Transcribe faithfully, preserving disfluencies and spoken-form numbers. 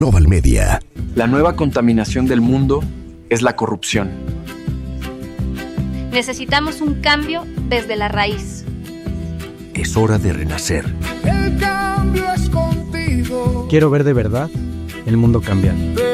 Global Media. La nueva contaminación del mundo es la corrupción. Necesitamos un cambio desde la raíz. Es hora de renacer. El cambio es contigo. Quiero ver de verdad el mundo cambiar.